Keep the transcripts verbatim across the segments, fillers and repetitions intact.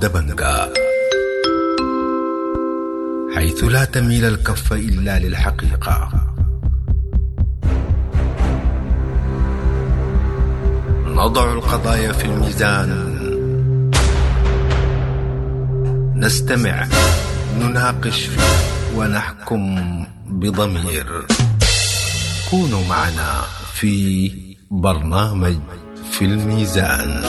دبنجا، حيث لا تميل الكف إلا للحقيقة. نضع القضايا في الميزان، نستمع، نناقش ونحكم بضمير. كونوا معنا في برنامج في الميزان.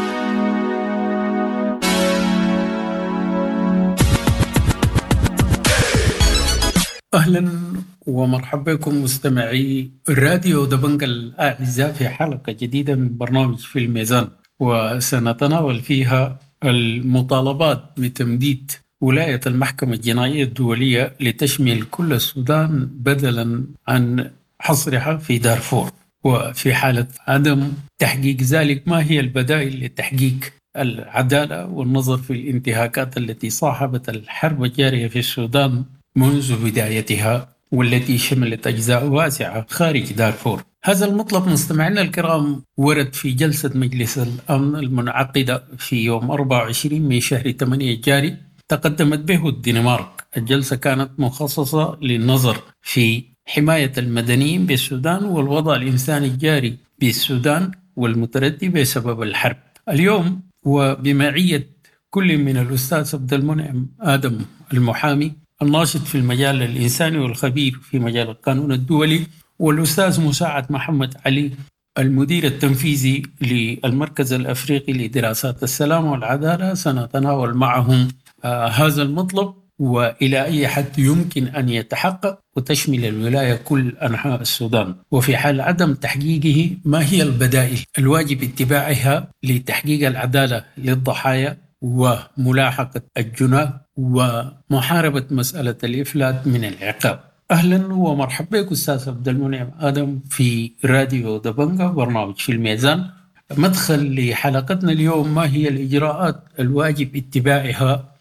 أهلا ومرحبا بكم مستمعي الراديو دبنجا الأعزاء في حلقة جديدة من برنامج في الميزان، وسنتناول فيها المطالبات بتمديد ولاية المحكمة الجنائية الدولية لتشمل كل السودان بدلا عن حصرها في دارفور، وفي حالة عدم تحقيق ذلك ما هي البدائل لتحقيق العدالة والنظر في الانتهاكات التي صاحبت الحرب الجارية في السودان منذ بدايتها والتي شملت أجزاء واسعة خارج دارفور. هذا المطلب مستمعينا الكرام ورد في جلسة مجلس الأمن المنعقدة في يوم أربعة وعشرين من شهر ثمانية الجاري، تقدمت به الدنمارك. الجلسة كانت مخصصة للنظر في حماية المدنيين بالسودان والوضع الإنساني الجاري بالسودان والمتردي بسبب الحرب. اليوم وبمعية كل من الأستاذ عبد المنعم آدم المحامي الناشط في المجال الإنساني والخبير في مجال القانون الدولي، والأستاذ مساعد محمد علي المدير التنفيذي للمركز الأفريقي لدراسات السلام والعدالة، سنتناول معهم آه هذا المطلب وإلى أي حد يمكن أن يتحقق وتشمل الولاية كل أنحاء السودان، وفي حال عدم تحقيقه ما هي البدائل الواجب اتباعها لتحقيق العدالة للضحايا وملاحقة الجناه ومحاربة مسألة الإفلات من العقاب. أهلا ومرحبا بك أستاذ عبد المنعم آدم في راديو دبنجا برنامج في الميزان. مدخل لحلقتنا اليوم، ما هي الإجراءات الواجب اتباعها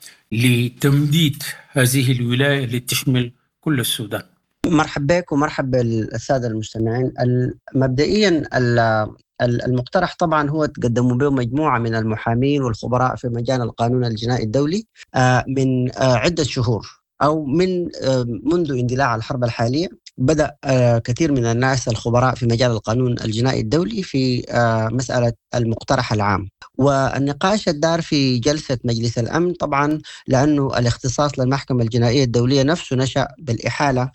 لتمديد هذه الولاية لتشمل كل السودان؟ مرحبا بك ومرحبا بالسادة المستمعين. مبدئيا المقترح طبعا هو تقدموا به مجموعة من المحامين والخبراء في مجال القانون الجنائي الدولي من عدة شهور أو من منذ اندلاع الحرب الحالية. بدأ كثير من الناس الخبراء في مجال القانون الجنائي الدولي في مسألة المقترح العام، والنقاش الدار في جلسة مجلس الأمن طبعا لأنه الاختصاص للمحكمة الجنائية الدولية نفسه نشأ بالإحالة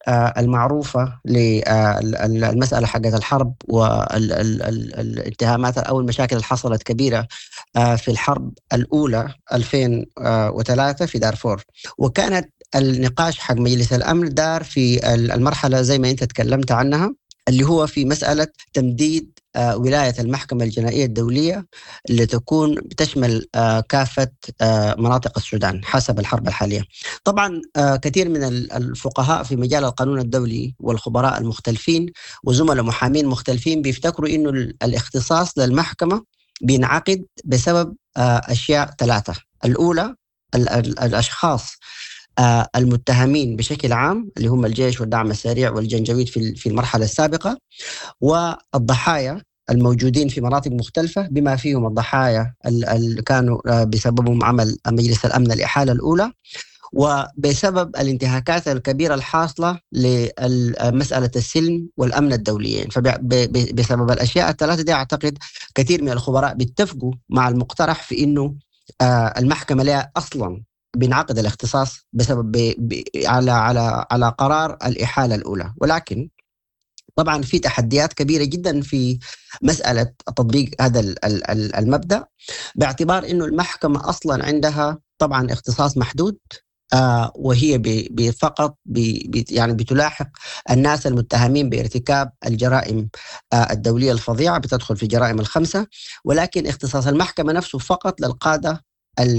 المعروفة للمسألة حقت الحرب والاتهامات أو المشاكل اللي حصلت كبيرة في الحرب الأولى ألفين وثلاثة في دارفور. وكانت النقاش حق مجلس الأمن دار في المرحلة زي ما أنت تكلمت عنها، اللي هو في مسألة تمديد ولاية المحكمة الجنائية الدولية لتكون بتشمل كافة مناطق السودان حسب الحرب الحالية. طبعا كثير من الفقهاء في مجال القانون الدولي والخبراء المختلفين وزملاء محامين مختلفين بيفتكروا إنه الاختصاص للمحكمة بينعقد بسبب أشياء ثلاثة. الأولى الأشخاص المتهمين بشكل عام اللي هم الجيش والدعم السريع والجنجويد في في المرحلة السابقة، والضحايا الموجودين في مناطق مختلفة بما فيهم الضحايا اللي كانوا بسببهم عمل مجلس الأمن الإحالة الأولى، وبسبب الانتهاكات الكبيرة الحاصلة لمسألة السلم والأمن الدوليين. فبسبب الأشياء الثلاثة دي أعتقد كثير من الخبراء بيتفقوا مع المقترح في إنه المحكمة لها أصلاً بينعقد الاختصاص بسبب ب... ب... على على على قرار الإحالة الأولى. ولكن طبعا في تحديات كبيرة جدا في مسألة تطبيق هذا المبدأ، باعتبار إنه المحكمة أصلا عندها طبعا اختصاص محدود، آه وهي ب... فقط ب... ب... يعني بتلاحق الناس المتهمين بارتكاب الجرائم آه الدولية الفظيعة، بتدخل في جرائم الخمسة. ولكن اختصاص المحكمة نفسه فقط للقادة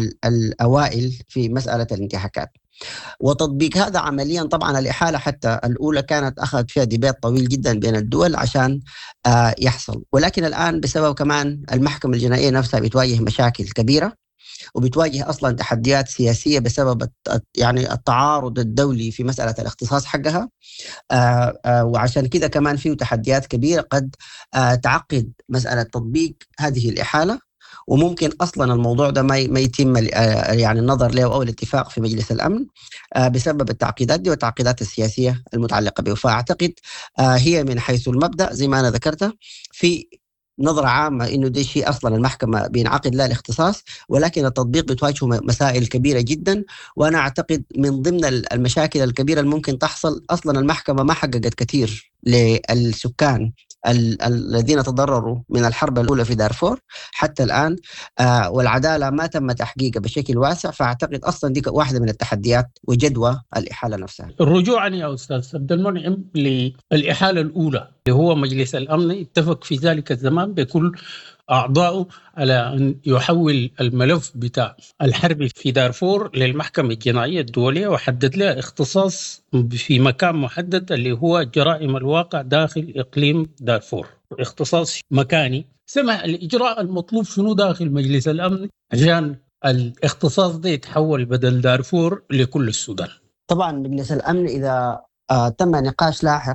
الأوائل في مسألة الانتهاكات. وتطبيق هذا عمليا طبعا الإحالة حتى الأولى كانت أخذ فيها ديبيت طويل جدا بين الدول عشان آه يحصل. ولكن الآن بسبب كمان المحكمة الجنائية نفسها بتواجه مشاكل كبيرة، وبتواجه أصلا تحديات سياسية بسبب يعني التعارض الدولي في مسألة الاختصاص حقها. آه آه وعشان كده كمان فيه تحديات كبيرة قد آه تعقد مسألة تطبيق هذه الإحالة. وممكن أصلا الموضوع ده ما ما يتم يعني النظر له أو الاتفاق في مجلس الأمن بسبب التعقيدات دي والتعقيدات السياسية المتعلقة به. فأعتقد هي من حيث المبدأ زي ما أنا ذكرت في نظرة عامة إنه ده شيء أصلا المحكمة بينعقد لها الاختصاص، ولكن التطبيق بتواجهه مسائل كبيرة جدا. وأنا أعتقد من ضمن المشاكل الكبيرة اللي ممكن تحصل أصلا المحكمة ما حققت كثير للسكان الذين تضرروا من الحرب الأولى في دارفور حتى الآن، آه والعدالة ما تم تحقيقها بشكل واسع. فأعتقد أصلا دي واحدة من التحديات وجدوى الإحالة نفسها. رجوعا يا أستاذ عبد المنعم للإحالة الأولى اللي هو مجلس الأمن اتفق في ذلك الزمان بكل أعضائه على أن يحول الملف بتاع الحرب في دارفور للمحكمة الجنائية الدولية، وحدد لها اختصاص في مكان محدد اللي هو جرائم الواقع داخل إقليم دارفور، اختصاص مكاني. سمع الإجراء المطلوب شنو داخل مجلس الأمن عشان الاختصاص ده يتحول بدل دارفور لكل السودان؟ طبعا مجلس الأمن إذا آه تم نقاش لاحق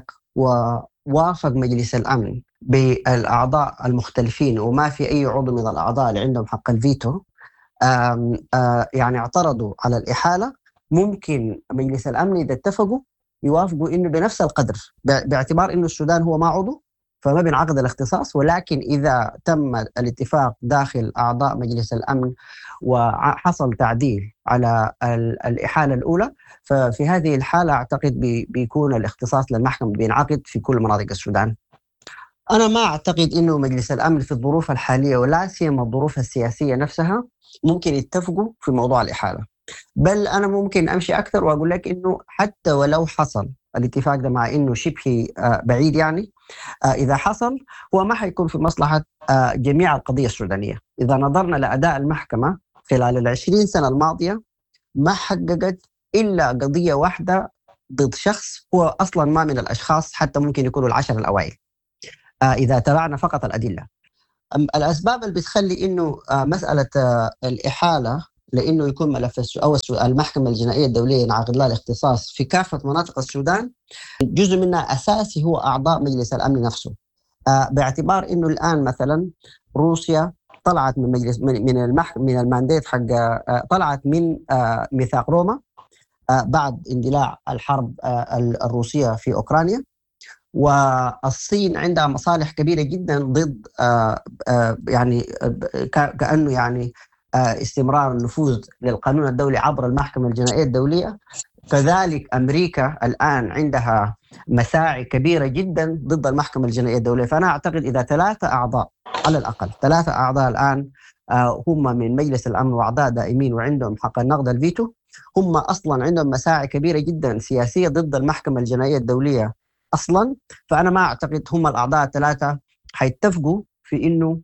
ووافق مجلس الأمن بالأعضاء المختلفين وما في أي عضو من الأعضاء اللي عندهم حق الفيتو آم آم يعني اعترضوا على الإحالة، ممكن مجلس الأمن إذا اتفقوا يوافقوا إنه بنفس القدر باعتبار إنه السودان هو ما عضو فما بينعقد الاختصاص. ولكن إذا تم الاتفاق داخل أعضاء مجلس الأمن وحصل تعديل على الإحالة الأولى، ففي هذه الحالة أعتقد بيكون الاختصاص للمحكمة بينعقد في كل مناطق السودان. أنا ما أعتقد إنه مجلس الأمن في الظروف الحالية ولا سيما الظروف السياسية نفسها ممكن يتفقوا في موضوع الإحالة، بل أنا ممكن أمشي أكثر وأقول لك إنه حتى ولو حصل الاتفاق ده مع إنه شبه بعيد يعني إذا حصل هو ما حيكون في مصلحة جميع القضية السودانية. إذا نظرنا لأداء المحكمة خلال العشرين سنة الماضية ما حققت إلا قضية واحدة ضد شخص هو أصلا ما من الأشخاص حتى ممكن يكونوا العشر الأوائل إذا تابعنا فقط الأدلة. الأسباب اللي بتخلي إنه مسألة الإحالة لأنه يكون ملف أو المحكمة الجنائية الدولية ينعقد لها الاختصاص في كافة مناطق السودان جزء منها أساسي هو أعضاء مجلس الأمن نفسه، باعتبار إنه الآن مثلا روسيا طلعت من مجلس من المحكمة من المانديت حق طلعت من ميثاق روما بعد اندلاع الحرب الروسية في أوكرانيا، والصين عندها مصالح كبيرة جدا ضد يعني كأنه يعني استمرار النفوذ للقانون الدولي عبر المحكمة الجنائية الدولية. كذلك أمريكا الآن عندها مساعي كبيرة جدا ضد المحكمة الجنائية الدولية. فأنا أعتقد إذا ثلاثة أعضاء على الأقل ثلاثة أعضاء الآن هم من مجلس الأمن وأعضاء دائمين وعندهم حق النقد الفيتو، هم أصلا عندهم مساعي كبيرة جدا سياسية ضد المحكمة الجنائية الدولية أصلا. فأنا ما أعتقد هم الأعضاء الثلاثة حيتفقوا في إنه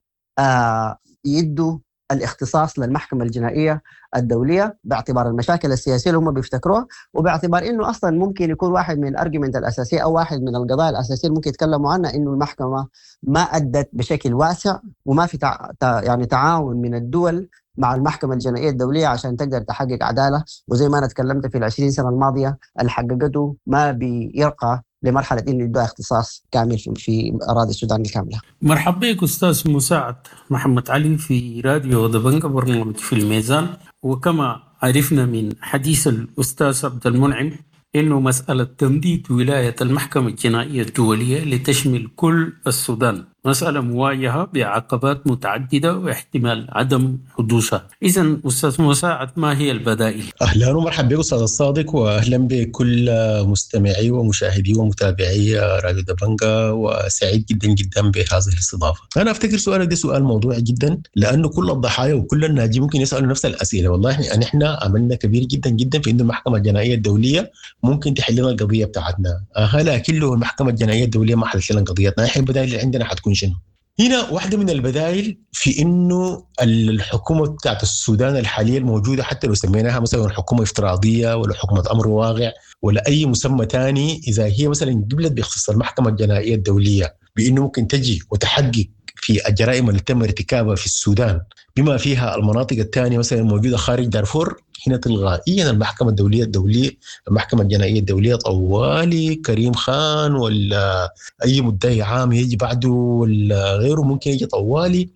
آه يدوا الاختصاص للمحكمة الجنائية الدولية باعتبار المشاكل السياسية اللي هم بيفتكروها، وباعتبار إنه أصلا ممكن يكون واحد من الأرجمنت الأساسية أو واحد من القضايا الأساسية اللي ممكن يتكلموا عنها إنه المحكمة ما أدت بشكل واسع وما في تع... يعني تعاون من الدول مع المحكمة الجنائية الدولية عشان تقدر تحقق عدالة. وزي ما أنا تكلمت في العشرين سنة الماضية اللي حققته ما بيرقى لمرحلة إنه يدوها اختصاص كامل في أراضي السودان الكاملة. مرحبا بك أستاذ مساعد محمد علي في راديو دبنجة برنامج في الميزان. وكما عرفنا من حديث الأستاذ عبد المنعم إنه مسألة تمديد ولاية المحكمة الجنائية الدولية لتشمل كل السودان مسألة مواجهة بعقبات متعددة واحتمال عدم حدوثها. إذن أستاذ مساعد ما هي البدائل؟ أهلا ومرحبا بك أستاذ الصادق، وأهلا بكل مستمعي ومشاهدي ومتابعي راديو دبنجة، وسعيد جدا جدا بهذه الاستضافة. أنا أفتكر سؤالك ده سؤال موضوعي جدا، لأنه كل الضحايا وكل الناجين ممكن يسألوا نفس الأسئلة. والله أن إحنا عملنا كبير جدا جدا في إنه المحكمة الجنائية الدولية ممكن تحل لنا القضية بتاعتنا، أه لكن لو المحكمة الجنائية الدولية ما حلت لنا قضيتنا، إحنا البدائل اللي عندنا حتكون شنو؟ هنا واحدة من البدائل في إنه الحكومة بتاعت السودان الحالية الموجودة، حتى لو سميناها مثلا حكومة افتراضية ولا حكومة أمر واقع ولا أي مسمى تاني، إذا هي مثلا قبلت باختصاص المحكمة الجنائية الدولية بإنه ممكن تجي وتحقق في الجرائم اللي تم ارتكابها في السودان بما فيها المناطق الثانية مثلا الموجودة خارج دارفور، هنا تلغائيا المحكمة الدولية الدولية المحكمة الجنائية الدولية طوالي كريم خان ولا أي مدعي عام يجي بعده ولا غيره ممكن يجي طوالي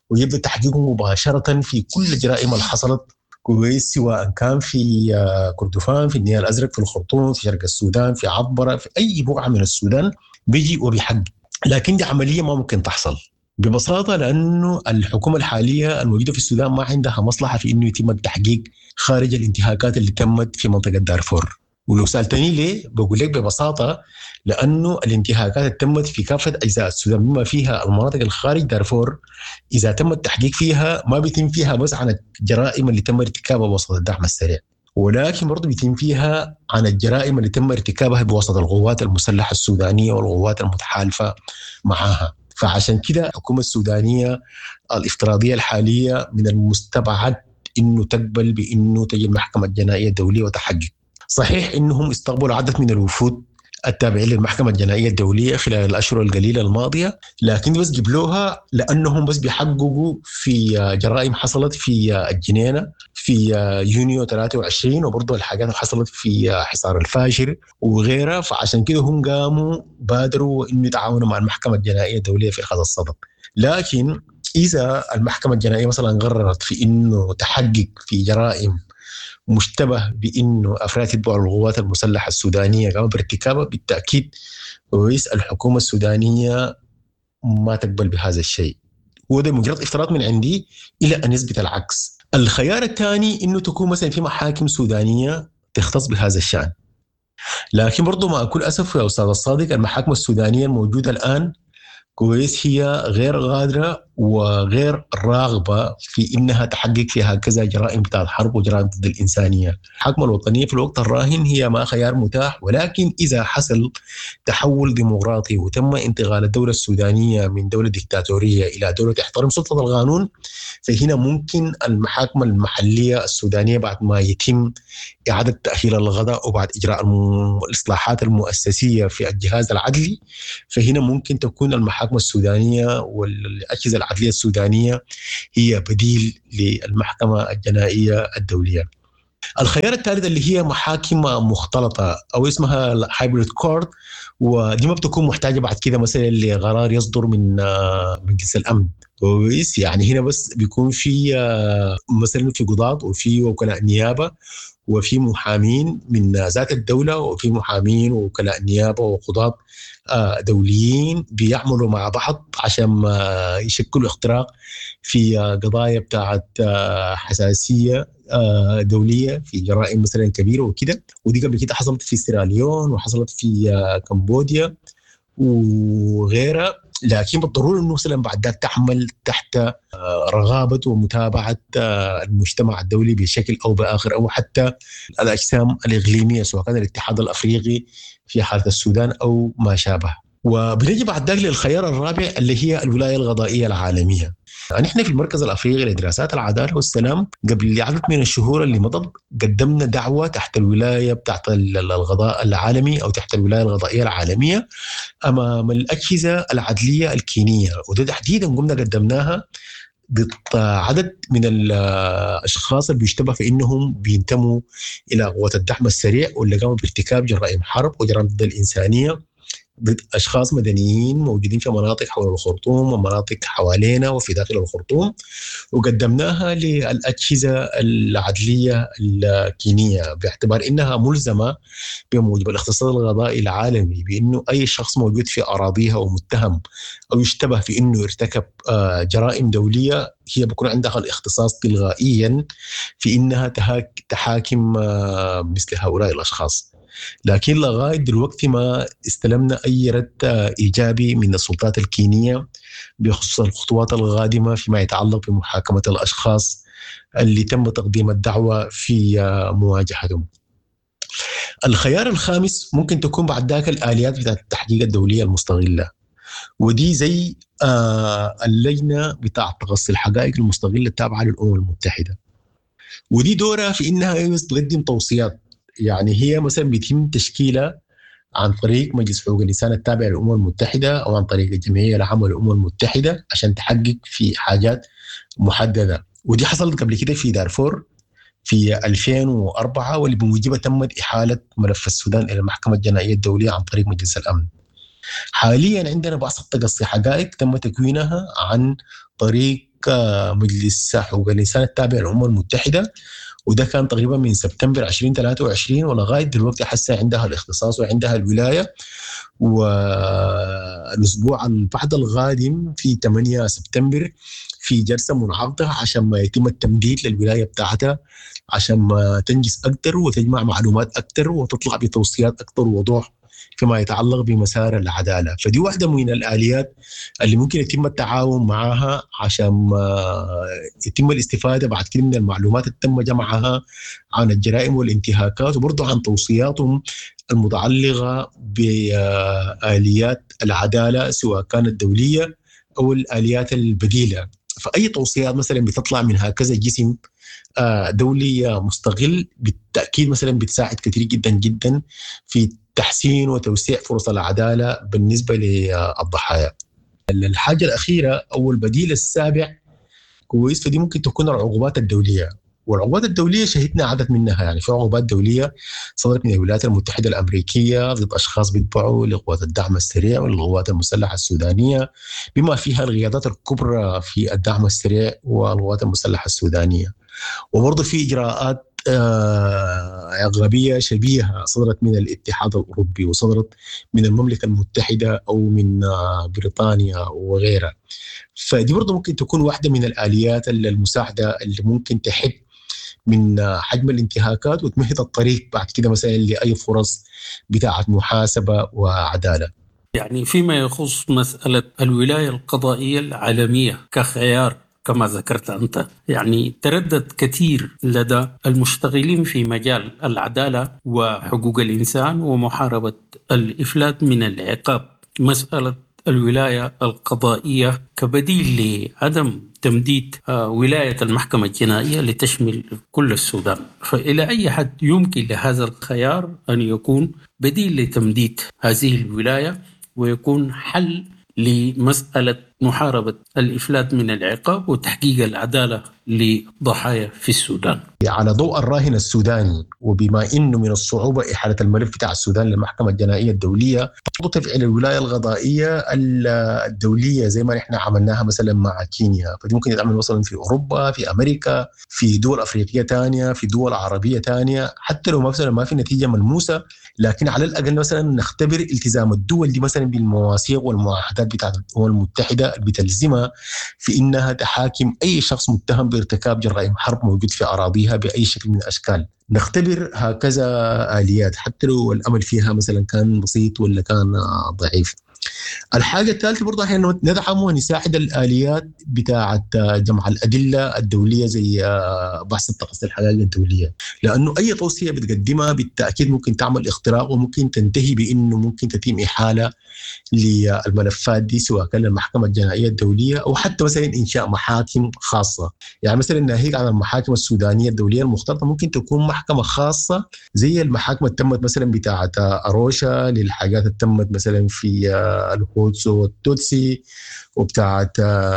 ويبدأ تحقيقه مباشرة في كل الجرائم اللي حصلت كويس، سواء كان في كردفان، في النيل الأزرق، في الخرطوم، في شرق السودان، في عبرة، في أي بقعة من السودان بيجي وبيحقق. لكن دي عملية ما ممكن تحصل ببساطة، لأنه الحكومة الحالية الموجودة في السودان ما عندها مصلحة في أنه يتم التحقيق خارج الانتهاكات اللي تمت في منطقة دارفور. ولو سألتني ليه بقول لك ببساطة لأنه الانتهاكات اللي تمت في كافة أجزاء السودان بما فيها المناطق الخارج دارفور، إذا تم التحقيق فيها ما بيتم فيها بس عن الجرائم اللي تم ارتكابها بوسط الدعم السريع، ولكن برضو بيتم فيها عن الجرائم اللي تم ارتكابها بوسط القوات المسلحة السودانية والقوات المتحالفة معها. فعشان كده الحكومة السودانية الافتراضية الحالية من المستبعد إنه تقبل بإنه تجي المحكمة الجنائية الدولية وتحقق. صحيح إنهم استقبلوا عدد من الوفود التابعين للمحكمة الجنائية الدولية خلال الأشهر القليلة الماضية، لكن بس جبلوها لأنهم بس بيحققوا في جرائم حصلت في الجنينة في يونيو ثلاثة وعشرين، وبرضو الحاجات اللي حصلت في حصار الفاشر وغيرها. فعشان كده هم قاموا بادروا إنه يتعاونوا مع المحكمة الجنائية الدولية في أخذ الصدد. لكن إذا المحكمة الجنائية مثلا قررت في إنه تحقق في جرائم مشتبه بأنه أفراد يتبعوا القوات المسلحة السودانية قاموا بارتكابها، بالتأكيد رئيس الحكومة السودانية ما تقبل بهذا الشيء، وده مجرد افتراض من عندي إلى أن يثبت العكس. الخيار الثاني إنه تكون مثلا في محاكم سودانية تختص بهذا الشأن، لكن برضو مع كل أسف يا أستاذ الصادق المحاكم السودانية الموجودة الآن كويس هي غير غادرة وغير راغبة في إنها تحقق في هكذا جرائم بتاعت حرب وجرائم ضد الإنسانية. الحكمة الوطنية في الوقت الراهن هي ما خيار متاح، ولكن إذا حصل تحول ديمقراطي وتم انتقال الدولة السودانية من دولة ديكتاتورية إلى دولة تحترم سلطة القانون، فهنا ممكن المحاكم المحلية السودانية بعد ما يتم إعادة تأهيل الغضاء وبعد إجراء الإصلاحات المؤسسية في الجهاز العدلي، فهنا ممكن تكون المحاكم السودانية والأجهزة العدلية السودانية هي بديل للمحكمة الجنائية الدولية. الخيار الثالث اللي هي محاكم مختلطة أو اسمها hybrid court، ودي ما بتكون محتاجة بعد كده مثلا لقرار يصدر من مجلس الأمن كويس، يعني هنا بس بيكون في مثلا في قضاة وفي وكلاء نيابة وفي محامين من ذات الدولة وفي محامين ووكلاء نيابة وقضاة دوليين بيعملوا مع بعض عشان يشكلوا اختراق في قضايا بتاعت حساسية دولية في جرائم مثلا كبيرة وكده. ودي قبل كده حصلت في سيراليون وحصلت في كمبوديا وغيرها، لكن بالضرورة أنه مثلا بعد ذلك تعمل تحت رغابة ومتابعة المجتمع الدولي بشكل أو بآخر، أو حتى الأجسام الإقليمية سواء كان الاتحاد الأفريقي في حالة السودان أو ما شابه. وبنجي بعد ذلك للخيار الرابع اللي هي الولاية القضائية العالمية. يعني احنا في المركز الأفريقي لدراسات العدالة والسلام قبل عدد من الشهور اللي مضت قدمنا دعوة تحت الولاية بتاعت القضاء العالمي أو تحت الولاية القضائية العالمية أمام الأجهزة العدلية الكينية، وده تحديدا قمنا قدمناها ضد عدد من الأشخاص اللي بيشتبه في إنهم بينتموا إلى قوات الدعم السريع واللي قاموا بارتكاب جرائم حرب وجرائم ضد الإنسانية ضد أشخاص مدنيين موجودين في مناطق حول الخرطوم ومناطق حوالينا وفي داخل الخرطوم، وقدمناها للأجهزة العدلية الكينية باعتبار إنها ملزمة بموجب الاقتصاد القضائي العالمي بأنه أي شخص موجود في أراضيها ومتهم أو يشتبه في أنه يرتكب جرائم دولية هي بيكون عندها الاختصاص تلغائيا في إنها تحاكم مثل هؤلاء الأشخاص. لكن لغاية دلوقتي ما استلمنا أي رد إيجابي من السلطات الكينية بخصوص الخطوات القادمة فيما يتعلق بمحاكمة الأشخاص اللي تم تقديم الدعوة في مواجهتهم. الخيار الخامس ممكن تكون بعد ذاك الآليات بتاعت التحقيق الدولية المستغلة، ودي زي اللجنة بتاعت تقصي الحقائق المستغلة التابعة للأمم المتحدة، ودي دورها في إنها تقدم توصيات. يعني هي مثلا بيتم تشكيلها عن طريق مجلس حقوق الإنسان التابع للأمم المتحدة أو عن طريق الجمعية العامة للأمم المتحدة عشان تحقق في حاجات محددة، ودي حصلت قبل كده في دارفور في ألفين وأربعة واللي بموجبها تمت إحالة ملف السودان إلى المحكمة الجنائية الدولية عن طريق مجلس الأمن. حاليا عندنا بعض تقصي حقائق تم تكوينها عن طريق مجلس حقوق الإنسان التابع للأمم المتحدة، وده كان تقريبا من سبتمبر ألفين وثلاثة وعشرين ولغاية دلوقتي حسا عندها الاختصاص وعندها الولاية. والأسبوع البعد القادم في ثمانية سبتمبر في جلسة منعقدة عشان ما يتم التمديد للولاية بتاعتها، عشان ما تنجز أكثر وتجمع معلومات أكثر وتطلع بتوصيات أكثر ووضوح فيما يتعلق بمسار العدالة. فدي واحدة من الآليات اللي ممكن يتم التعاون معها عشان يتم الاستفادة بعد كده من المعلومات اللي تم جمعها عن الجرائم والانتهاكات، وبرضه عن توصياتهم المتعلقة بآليات العدالة سواء كانت دولية أو الآليات البديلة. فأي توصيات مثلا بتطلع من هكذا جسم دولي مستقل بالتأكيد مثلا بتساعد كثير جدا جدا في تحسين وتوسيع فرص العدالة بالنسبة للضحايا. الحاجة الأخيرة أو البديل السابع كويس، فدي ممكن تكون العقوبات الدولية. والعقوبات الدولية شهدنا عدد منها، يعني في عقوبات دولية صدرت من الولايات المتحدة الأمريكية ضد أشخاص بيتبعوا لقوات الدعم السريع والقوات المسلحة السودانية، بما فيها القيادات الكبرى في الدعم السريع والقوات المسلحة السودانية. وبرضه في إجراءات عقابية شبيهة صدرت من الاتحاد الأوروبي وصدرت من المملكة المتحدة أو من بريطانيا وغيرها. فدي برضه ممكن تكون واحدة من الآليات المساعدة اللي ممكن تحد من حجم الانتهاكات وتمهد الطريق بعد كده مثلا لأي فرص بتاعة محاسبة وعدالة. يعني فيما يخص مسألة الولاية القضائية العالمية كخيار كما ذكرت أنت، يعني تردد كثير لدى المشتغلين في مجال العدالة وحقوق الإنسان ومحاربة الإفلات من العقاب مسألة الولاية القضائية كبديل لعدم تمديد ولاية المحكمة الجنائية لتشمل كل السودان. فإلى أي حد يمكن لهذا الخيار أن يكون بديل لتمديد هذه الولاية ويكون حل لمسألة محاربة الإفلات من العقاب وتحقيق العدالة لضحايا في السودان؟ على ضوء الراهن السوداني، وبما إنه من الصعوبة إحالة الملف بتاع السودان للمحكمة الجنائية الدولية، تفعيل الولاية القضائية الدولية زي ما نحن عملناها مثلا مع كينيا، فدي ممكن يتعمل مثلا في أوروبا، في أمريكا، في دول أفريقية تانية، في دول عربية تانية، حتى لو مثلا ما في نتيجة ملموسة، لكن على الأقل مثلا نختبر التزام الدول دي مثلا بالمواثيق والمعاهدات بتاعت الأمم المتحدة بتلزمها في إنها تحاكم أي شخص متهم بارتكاب جرائم حرب موجود في أراضيها بأي شكل من الأشكال. نختبر هكذا آليات حتى لو الأمل فيها مثلا كان بسيط ولا كان ضعيف. الحاجة الثالثة برضه هي ندعم ونساعد الآليات بتاعة جمع الأدلة الدولية زي بحث التقصي الحقائق الدولية، لأنه أي توصية بتقدمها بالتأكيد ممكن تعمل اختراق وممكن تنتهي بأنه ممكن تتم إحالة للملفات دي سواء كان المحكمة الجنائية الدولية أو حتى مثلا إنشاء محاكم خاصة. يعني مثلا ناهيك عن المحاكم السودانية الدولية المختلطة ممكن تكون محكمة خاصة زي المحاكم التمت مثلا بتاعة أروشا للحاجات التمت مثلا في الهوتسو والتوتسي وبتاعة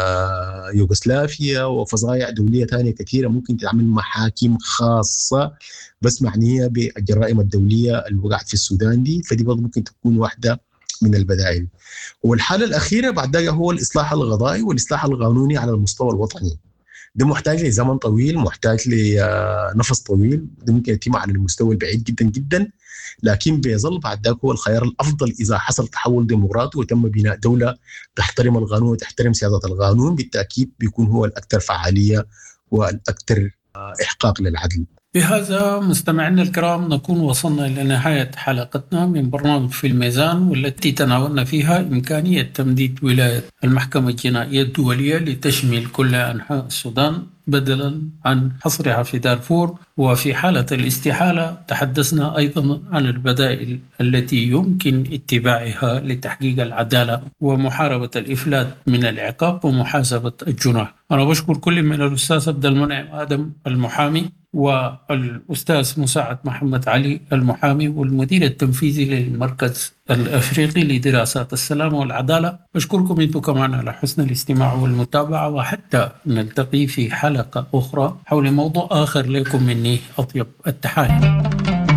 يوغوسلافيا وفظائع دولية تانية كثيرة، ممكن تعمل محاكم خاصة بس معنية بالجرائم الدولية اللي وقعت في السودان دي. فدي برضه ممكن تكون واحدة من البدائل. والحالة الأخيرة بعد ذلك هو الإصلاح القضائي والإصلاح القانوني على المستوى الوطني. ده محتاج لزمن طويل، محتاج لنفس طويل، ده ممكن يتم على المستوى البعيد جدا جدا، لكن بيظل بعد ذلك هو الخيار الأفضل إذا حصل تحول ديمقراطي وتم بناء دولة تحترم القانون وتحترم سيادة القانون، بالتأكيد بيكون هو الأكثر فعالية والأكثر إحقاق للعدل. بهذا مستمعينا الكرام نكون وصلنا إلى نهاية حلقتنا من برنامج في الميزان، والتي تناولنا فيها إمكانية تمديد ولاية المحكمة الجنائية الدولية لتشمل كل أنحاء السودان بدلا عن حصرها في دارفور. وفي حالة الاستحالة تحدثنا أيضا عن البدائل التي يمكن اتباعها لتحقيق العدالة ومحاربة الإفلات من العقاب ومحاسبة الجناح. أنا بشكر كل من الأستاذ عبد المنعم آدم المحامي والأستاذ مساعد محمد علي المحامي والمدير التنفيذي للمركز الأفريقي لدراسات السلام والعدالة. أشكركم أنتم كمان على حسن الاستماع والمتابعة، وحتى نلتقي في حلقة أخرى حول موضوع آخر. لكم مني أطيب التحايا.